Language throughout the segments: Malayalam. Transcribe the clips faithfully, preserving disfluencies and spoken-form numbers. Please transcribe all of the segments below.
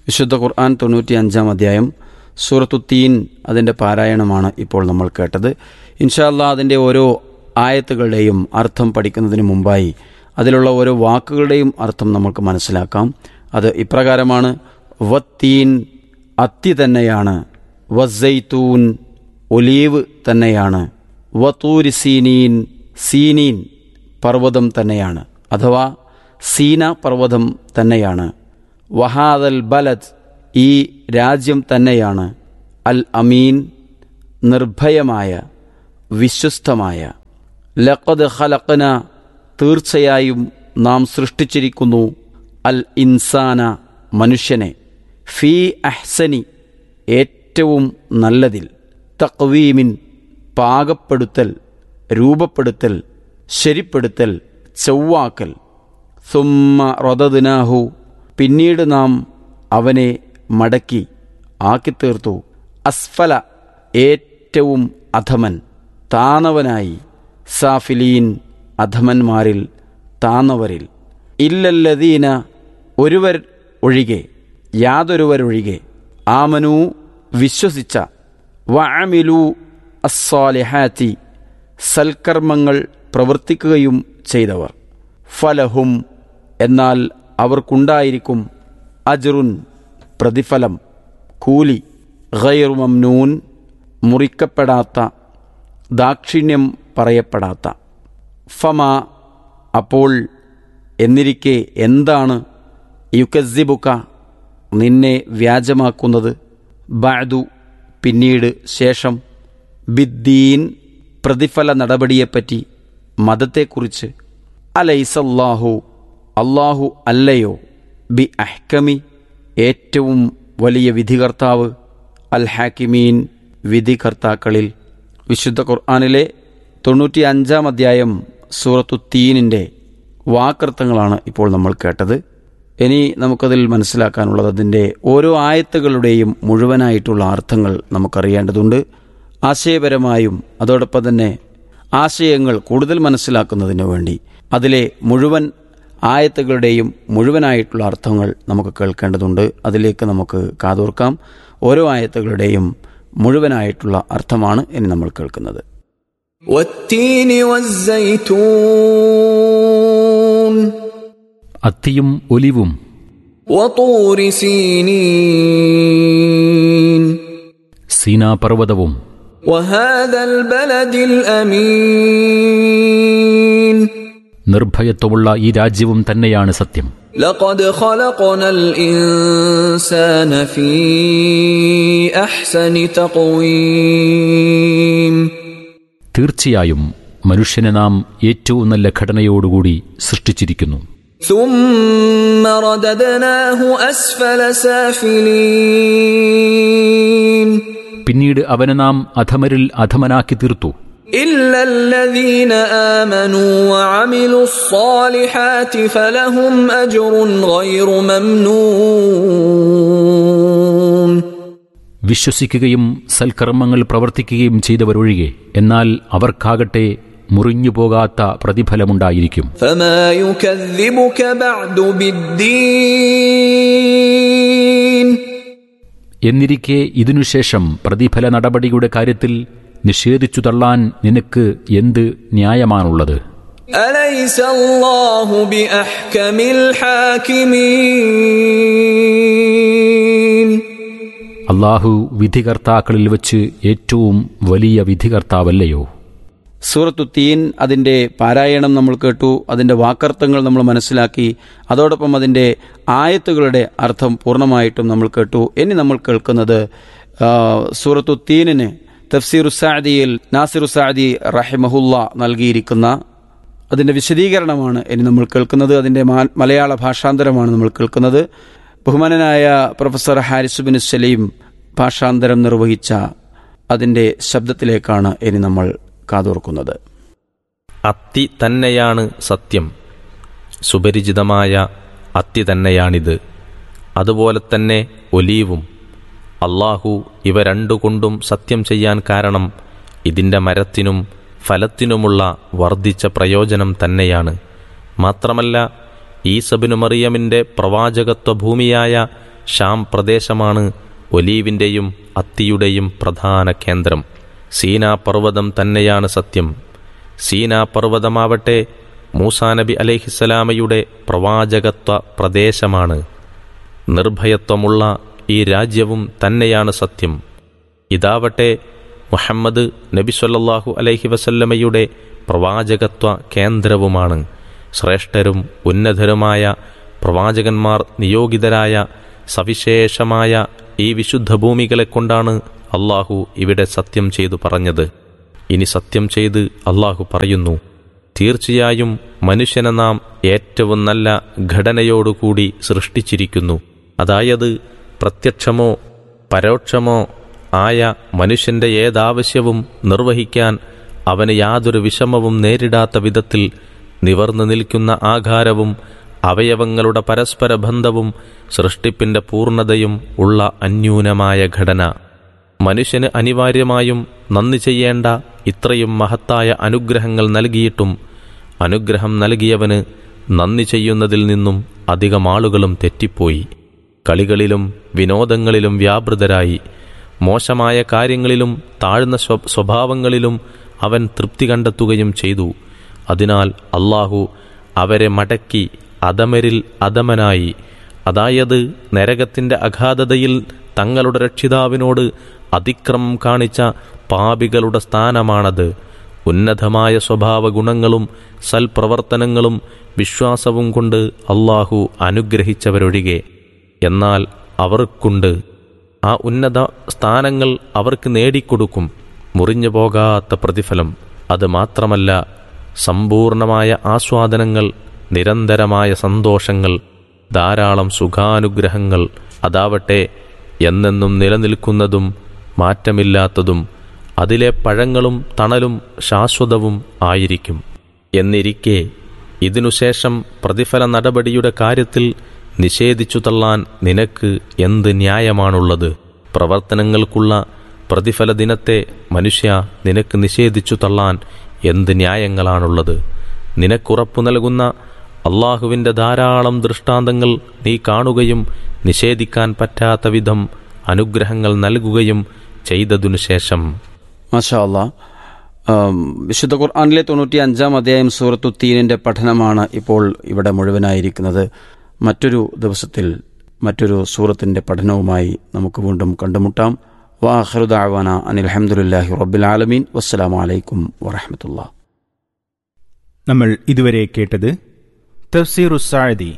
വിശുദ്ധ ഖുർആൻ തൊണ്ണൂറ്റി അഞ്ചാം അധ്യായം സൂറത്തു തീൻ അതിൻ്റെ പാരായണമാണ് ഇപ്പോൾ നമ്മൾ കേട്ടത്. ഇൻഷാ അല്ലാഹ് അതിൻ്റെ ഓരോ ആയത്തുകളുടെയും അർത്ഥം പഠിക്കുന്നതിന് മുമ്പായി അതിലുള്ള ഓരോ വാക്കുകളുടെയും അർത്ഥം നമുക്ക് മനസ്സിലാക്കാം. അത് ഇപ്രകാരമാണ്: വത്തീൻ അത്തി തന്നെയാണ്, വസ്സൈത്തൂൻ ഒലീവ് തന്നെയാണ്, വതൂരി സീനീൻ സീനീൻ പർവ്വതം തന്നെയാണ് അഥവാ സീന പർവ്വതം തന്നെയാണ്, വഹാദൽ ബലദ് ഈ രാജ്യം തന്നെയാണ്, അൽ അമീൻ നിർഭയമായ വിശ്വസ്തമായ, ലഖദ് ഖലഖ്ന തീർച്ചയായും നാം സൃഷ്ടിച്ചിരിക്കുന്നു, അൽ ഇൻസാന മനുഷ്യനെ, ഫീ അഹ്സനി ഏറ്റവും നല്ലതിൽ, തഖ്വീമിൻ പാകപ്പെടുത്തൽ, രൂപപ്പെടുത്തൽ, ശരിപ്പെടുത്തൽ, ചൊവ്വാക്കൽ, സുമ്മ റദദ്നാഹു പിന്നീട് നാം അവനെ മടക്കി ആക്കിത്തീർത്തു, അസ്ഫല ഏറ്റവും അധമൻ താന്നവനായി, സാഫിലീൻ അധമന്മാരിൽ താന്നവരിൽ, ഇല്ലല്ലദീന ഒരുവർ ഒഴികെ യാതൊരുവരൊഴികെ, ആമനു വിശ്വസിച്ച, വഅമിലു അസ്സാലിഹാത്തി സൽക്കർമ്മങ്ങൾ പ്രവർത്തിക്കുകയും ചെയ്തവർ, ഫലഹും എന്നാൽ അവർക്കുണ്ടായിരിക്കും, അജ്റുൻ പ്രതിഫലം, കൂലി, ഗൈറു മംനൂൻ മുറിക്കപ്പെടാത്ത, ദാക്ഷിണ്യം പറയപ്പെടാത്ത. ഫമ അപ്പോൾ എന്നിരിക്കെ എന്താണ്, യുകസ്സിബുക നിന്നെ വ്യാജമാക്കുന്നത്, ബഅദു പിന്നീട് ശേഷം, ബിദ്ദീൻ പ്രതിഫല നടപടിയെപ്പറ്റി മതത്തെക്കുറിച്ച്, അലൈസല്ലാഹു അല്ലാഹു അല്ലയോ, ബി അഹ്കമി ഏറ്റവും വലിയ വിധികർത്താവ്, അൽ ഹാക്കിമീൻ വിധികർത്താക്കളിൽ. വിശുദ്ധ ഖുർആനിലെ തൊണ്ണൂറ്റി അഞ്ചാം അധ്യായം സൂറത്തു തീനിൻ്റെ വാക്കർത്ഥങ്ങളാണ് ഇപ്പോൾ നമ്മൾ കേട്ടത്. ഇനി നമുക്കതിൽ മനസ്സിലാക്കാനുള്ളത് അതിൻ്റെ ഓരോ ആയത്തുകളുടെയും മുഴുവനായിട്ടുള്ള അർത്ഥങ്ങൾ നമുക്കറിയേണ്ടതുണ്ട്. ആശയപരമായും അതോടൊപ്പം തന്നെ ആശയങ്ങൾ കൂടുതൽ മനസ്സിലാക്കുന്നതിന് വേണ്ടി അതിലെ മുഴുവൻ ആയത്തുകളുടെയും മുഴുവനായിട്ടുള്ള അർത്ഥങ്ങൾ നമുക്ക് കേൾക്കേണ്ടതുണ്ട്. അതിലേക്ക് നമുക്ക് കാതോർക്കാം. ഓരോ ആയത്തുകളുടെയും മുഴുവനായിട്ടുള്ള അർത്ഥമാണ് ഇനി നമ്മൾ കേൾക്കുന്നത്. വത്തീനി വസ്സൈത്തൂൻ അത്തിയും ഒലിവും, വതൂരി സീനീൻ സീനാ പർവ്വതവും, വഹാദൽ ബലദിൽ അമീൻ നിർഭയത്വമുള്ള ഈ രാജ്യവും തന്നെയാണ് സത്യം. ലഖദ് ഖലഖനൽ ഇൻസാന ഫീ അഹ്സനി തഖ്വീം തീർച്ചയായും മനുഷ്യനെ നാം ഏറ്റവും നല്ല ഘടനയോടുകൂടി സൃഷ്ടിച്ചിരിക്കുന്നു. ثم رددناه أسفل سافلين പിന്നീട് അവനെ നാം അധമരിൽ അധമനാക്കി തീർത്തു. إلا الذين آمنوا وعملوا الصالحات فلهم أجر غير ممنون വിശ്വസിക്കുകയും സൽക്കർമ്മങ്ങൾ പ്രവർത്തിക്കുകയും ചെയ്തവരൊഴികെ, എന്നാൽ അവർക്കാകട്ടെ മുറിഞ്ഞു പോകാത്ത പ്രതിഫലമുണ്ടായിരിക്കും. فما يكذبك بعد بالدين എന്നിരിക്കെ ഇതിനുശേഷം പ്രതിഫല നടപടിയുടെ കാര്യത്തിൽ നിഷേധിച്ചു തള്ളാൻ നിനക്ക് എന്ത് ന്യായമാണുള്ളത്? أليس الله بأحكم الحاكمين അല്ലാഹു വിധികർത്താക്കളിൽ വച്ച് ഏറ്റവും വലിയ വിധികർത്താവല്ലയോ? സൂറത്തു തീൻ അതിൻ്റെ പാരായണം നമ്മൾ കേട്ടു, അതിൻ്റെ വാക്കർത്ഥങ്ങൾ നമ്മൾ മനസ്സിലാക്കി, അതോടൊപ്പം അതിൻ്റെ ആയത്തുകളുടെ അർത്ഥം പൂർണ്ണമായിട്ടും നമ്മൾ കേട്ടു. ഇനി നമ്മൾ കേൾക്കുന്നത് സൂറത്തു തീനിന് തഫ്സീറു സാദിയിൽ നാസിറു സാദി റഹിമഹുല്ല നൽകിയിരിക്കുന്ന അതിൻ്റെ വിശദീകരണമാണ് ഇനി നമ്മൾ കേൾക്കുന്നത്. അതിൻ്റെ മലയാള ഭാഷാന്തരമാണ് നമ്മൾ കേൾക്കുന്നത്. ബഹുമാനനായ പ്രൊഫസർ ഹാരിസ് ബിൻ സലീം ഭാഷാന്തരം നിർവഹിച്ച അതിൻ്റെ ശബ്ദത്തിലേക്കാണ് ഇനി നമ്മൾ കാതോർക്കുന്നത്. അത്തി തന്നെയാണ് സത്യം, സുപരിചിതമായ അത്തി തന്നെയാണിത്. അതുപോലെ തന്നെ ഒലീവും. അല്ലാഹു ഇവ രണ്ടുകൊണ്ടും സത്യം ചെയ്യാൻ കാരണം ഇതിൻ്റെ മരത്തിനും ഫലത്തിനുമുള്ള വർദ്ധിച്ച പ്രയോജനം തന്നെയാണ്. മാത്രമല്ല ഈസബിനു മറിയമിൻ്റെ പ്രവാചകത്വ ഭൂമിയായ ഷാം പ്രദേശമാണ് ഒലീവിൻ്റെയും അത്തിയുടെയും പ്രധാന കേന്ദ്രം. സീനാ പർവ്വതം തന്നെയാണ് സത്യം. സീനാ പർവ്വതമാവട്ടെ മൂസാ നബി അലൈഹിസ്സലാമയുടെ പ്രവാചകത്വ പ്രദേശമാണ്. നിർഭയത്വമുള്ള ഈ രാജ്യവും തന്നെയാണ് സത്യം. ഇതാവട്ടെ മുഹമ്മദ് നബി സല്ലല്ലാഹു അലൈഹി വസല്ലമയുടെ പ്രവാചകത്വ കേന്ദ്രവുമാണ്. ശ്രേഷ്ഠരും ഉന്നതരുമായ പ്രവാചകന്മാർ നിയോഗിതരായ സവിശേഷമായ ഈ വിശുദ്ധ ഭൂമികളെ കൊണ്ടാണ് അള്ളാഹു ഇവിടെ സത്യം ചെയ്തു പറഞ്ഞത്. ഇനി സത്യം ചെയ്ത് അള്ളാഹു പറയുന്നു, തീർച്ചയായും മനുഷ്യനെ നാം ഏറ്റവും നല്ല ഘടനയോടുകൂടി സൃഷ്ടിച്ചിരിക്കുന്നു. അതായത് പ്രത്യക്ഷമോ പരോക്ഷമോ ആയ മനുഷ്യന്റെ ഏതാവശ്യവും നിർവഹിക്കാൻ അവന് യാതൊരു വിഷമവും നേരിടാത്ത വിധത്തിൽ നിവർന്നു നിൽക്കുന്ന ആകാരവും അവയവങ്ങളുടെ പരസ്പര ബന്ധവും സൃഷ്ടിപ്പിന്റെ പൂർണ്ണതയും ഉള്ള അന്യൂനമായ ഘടന. മനുഷ്യന് അനിവാര്യമായും നന്ദി ചെയ്യേണ്ട ഇത്രയും മഹത്തായ അനുഗ്രഹങ്ങൾ നൽകിയിട്ടും അനുഗ്രഹം നൽകിയവന് നന്ദി ചെയ്യുന്നതിൽ നിന്നും അധികം ആളുകളും തെറ്റിപ്പോയി. കളികളിലും വിനോദങ്ങളിലും വ്യാപൃതരായി മോശമായ കാര്യങ്ങളിലും താഴ്ന്ന സ്വഭാവങ്ങളിലും അവൻ തൃപ്തി കണ്ടെത്തുകയും ചെയ്തു. അതിനാൽ അള്ളാഹു അവരെ മടക്കി അധമരിൽ അധമനായി, അതായത് നരകത്തിന്റെ അഗാധതയിൽ തങ്ങളുടെ രക്ഷിതാവിനോട് അതിക്രമം കാണിച്ച പാപികളുടെ സ്ഥാനമാണത്. ഉന്നതമായ സ്വഭാവ ഗുണങ്ങളും സൽപ്രവർത്തനങ്ങളും വിശ്വാസവും കൊണ്ട് അള്ളാഹു അനുഗ്രഹിച്ചവരൊഴികെ. എന്നാൽ അവർക്കുണ്ട് ആ ഉന്നത സ്ഥാനങ്ങൾ അവർക്ക് നേടിക്കൊടുക്കും മുറിഞ്ഞു പോകാത്ത പ്രതിഫലം. അത് മാത്രമല്ല, സമ്പൂർണമായ ആസ്വാദനങ്ങൾ, നിരന്തരമായ സന്തോഷങ്ങൾ, ധാരാളം സുഖാനുഗ്രഹങ്ങൾ. അതാവട്ടെ എന്നെന്നും നിലനിൽക്കുന്നതും മാറ്റമില്ലാത്തതും അതിലെ പഴങ്ങളും തണലും ശാശ്വതവും ആയിരിക്കും. എന്നിരിക്കെ ഇതിനുശേഷം പ്രതിഫല നടപടിയുടെ കാര്യത്തിൽ നിഷേധിച്ചു തള്ളാൻ നിനക്ക് എന്ത് ന്യായമാണുള്ളത്? പ്രവർത്തനങ്ങൾക്കുള്ള പ്രതിഫല ദിനത്തെ മനുഷ്യ നിനക്ക് നിഷേധിച്ചു തള്ളാൻ എന്ത് ന്യായങ്ങളാണുള്ളത്? നിനക്കുറപ്പു നൽകുന്ന അള്ളാഹുവിൻ്റെ ധാരാളം ദൃഷ്ടാന്തങ്ങൾ നീ കാണുകയും നിഷേധിക്കാൻ പറ്റാത്ത വിധം അനുഗ്രഹങ്ങൾ നൽകുകയും ചെയ്തതിനു ശേഷം. മാഷാ അല്ലാഹ്. വിശുദ്ധ ഖുർആനിലെ തൊണ്ണൂറ്റി അഞ്ചാം അധ്യായം സൂറത്തു തീനിന്റെ പഠനമാണ് ഇപ്പോൾ ഇവിടെ മുഴുവനായിരിക്കുന്നത്. മറ്റൊരു ദിവസത്തിൽ മറ്റൊരു സൂറത്തിന്റെ പഠനവുമായി നമുക്ക് വീണ്ടും കണ്ടുമുട്ടാം. വആഖിറു ദഅവാന അനിൽ ഹംദുലില്ലാഹി റബ്ബിൽ ആലമീൻ. വസ്സലാമു അലൈക്കും വറഹ്മത്തുള്ളാഹി. നമ്മൾ ഇതുവരെ കേട്ടത് തഫ്സീറുസ് സഅദി.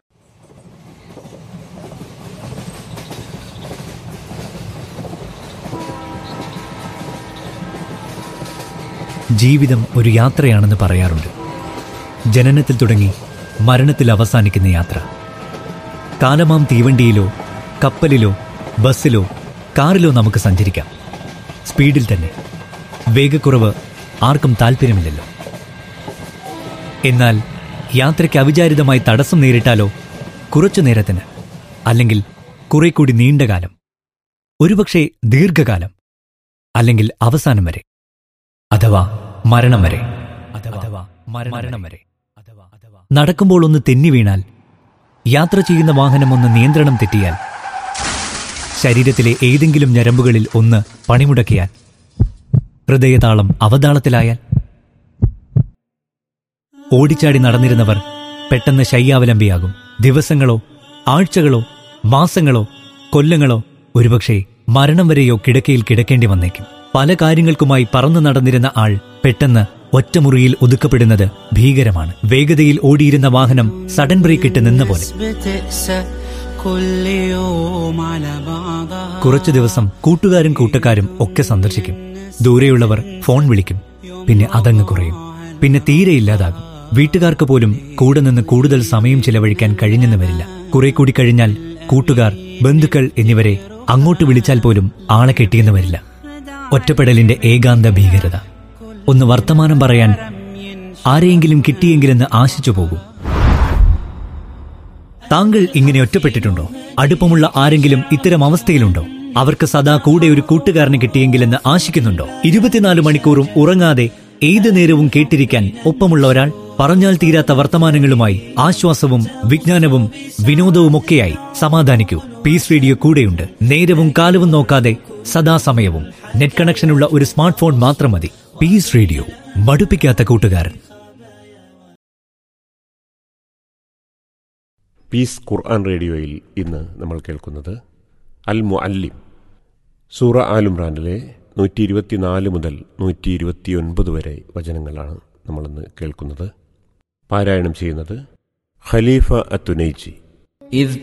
ജീവിതം ഒരു യാത്രയാണെന്ന് പറയാറുണ്ട്. ജനനത്തിൽ തുടങ്ങി മരണത്തിൽ അവസാനിക്കുന്ന യാത്ര. കാലമാം തീവണ്ടിയിലോ കപ്പലിലോ ബസ്സിലോ കാറിലോ നമുക്ക് സഞ്ചരിക്കാം. സ്പീഡിൽ തന്നെ. വേഗക്കുറവ് ആർക്കും താല്പര്യമില്ലല്ലോ. എന്നാൽ യാത്രയ്ക്ക് അവിചാരിതമായി തടസ്സം നേരിട്ടാലോ? കുറച്ചു നേരത്തിന്, അല്ലെങ്കിൽ കുറെ കൂടി നീണ്ടകാലം, ഒരുപക്ഷെ ദീർഘകാലം, അല്ലെങ്കിൽ അവസാനം വരെ, അഥവാ മരണം വരെ. അഥവാ മരണം വരെ. നടക്കുമ്പോൾ ഒന്ന് തെന്നി വീണാൽ, യാത്ര ചെയ്യുന്ന വാഹനം ഒന്ന് നിയന്ത്രണം തെറ്റിയാൽ, ശരീരത്തിലെ ഏതെങ്കിലും ഞരമ്പുകളിൽ ഒന്ന് പണിമുടക്കിയാൽ, ഹൃദയതാളം അവതാളത്തിലായാൽ, ഓടിച്ചാടി നടന്നിരുന്നവർ പെട്ടെന്ന് ശയ്യാവലംബിയാകും. ദിവസങ്ങളോ ആഴ്ചകളോ മാസങ്ങളോ കൊല്ലങ്ങളോ, ഒരുപക്ഷെ മരണം വരെയോ കിടക്കയിൽ കിടക്കേണ്ടി വന്നേക്കും. പല കാര്യങ്ങൾക്കുമായി പറന്നു നടന്നിരുന്ന ആൾ പെട്ടെന്ന് ഒറ്റമുറിയിൽ ഒതുക്കപ്പെടുന്നത് ഭീകരമാണ്. വേഗതയിൽ ഓടിയിരുന്ന വാഹനം സഡൻ ബ്രേക്ക് ഇട്ട് നിന്ന പോലെ. കുറച്ചു ദിവസം കൂട്ടുകാരും കൂട്ടക്കാരും ഒക്കെ സന്ദർശിക്കും. ദൂരെയുള്ളവർ ഫോൺ വിളിക്കും. പിന്നെ അതങ്ങ് കുറയും. പിന്നെ തീരെ ഇല്ലാതാകും. വീട്ടുകാർക്ക് പോലും കൂടെ നിന്ന് കൂടുതൽ സമയം ചിലവഴിക്കാൻ കഴിഞ്ഞെന്ന് വരില്ല. കുറെ കൂടി കഴിഞ്ഞാൽ കൂട്ടുകാർ, ബന്ധുക്കൾ എന്നിവരെ അങ്ങോട്ട് വിളിച്ചാൽ പോലും ആളെ കിട്ടിയെന്ന് വരില്ല. ഒറ്റപ്പെടലിന്റെ ഏകാന്ത ഭീകരത. ഒന്ന് വർത്തമാനം പറയാൻ ആരെയെങ്കിലും കിട്ടിയെങ്കിലെന്ന് ആശിച്ചു പോകും. താങ്കൾ ഇങ്ങനെ ഒറ്റപ്പെട്ടിട്ടുണ്ടോ? അടുപ്പമുള്ള ആരെങ്കിലും ഇത്തരം അവസ്ഥയിലുണ്ടോ? അവർക്ക് സദാ കൂടെ ഒരു കൂട്ടുകാരനെ കിട്ടിയെങ്കിലെന്ന് ആശിക്കുന്നുണ്ടോ? ഇരുപത്തിനാല് മണിക്കൂറും ഉറങ്ങാതെ ഏതു നേരവും കേട്ടിരിക്കാൻ ഒപ്പമുള്ള ഒരാൾ, പറഞ്ഞാൽ തീരാത്ത വർത്തമാനങ്ങളുമായി ആശ്വാസവും വിജ്ഞാനവും വിനോദവുമൊക്കെയായി സമാധാനിക്കൂ. പീസ് റേഡിയോ കൂടെയുണ്ട്. നേരവും കാലവും നോക്കാതെ സദാസമയവും. നെറ്റ് കണക്ഷനുള്ള ഒരു സ്മാർട്ട് ഫോൺ മാത്രം മതി. പീസ് റേഡിയോ, മടുപ്പിക്കാത്ത കൂട്ടുകാരൻ. പീസ് ഖുർആൻ റേഡിയോയിൽ ഇന്ന് നമ്മൾ കേൾക്കുന്നത് അൽ മുഅല്ലിം. സൂറ ആൽ ഇംറാനിലെ നൂറ്റി ഇരുപത്തിനാല് മുതൽ നൂറ്റി ഇരുപത്തിയൊൻപത് വരെ വചനങ്ങളാണ് നമ്മളിന്ന് കേൾക്കുന്നത്. പാരായണം ചെയ്യുന്നത് ഖലീഫ അത്തുനൈജി.